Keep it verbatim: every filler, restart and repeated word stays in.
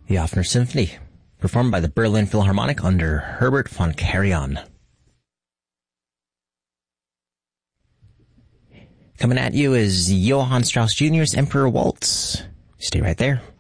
The Offner Symphony, performed by the Berlin Philharmonic under Herbert von Karajan. Coming at you is Johann Strauss Junior's Emperor Waltz. Stay right there.